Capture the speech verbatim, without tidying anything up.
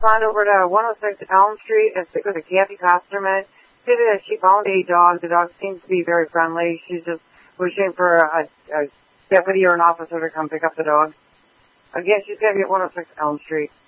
on over to one oh six Elm Street and speak with a Kathy Kosterman. She said that she found a dog. The dog seems to be very friendly. She's just wishing for a, a deputy or an officer to come pick up the dog. Again, she's going to be at one oh six Elm Street.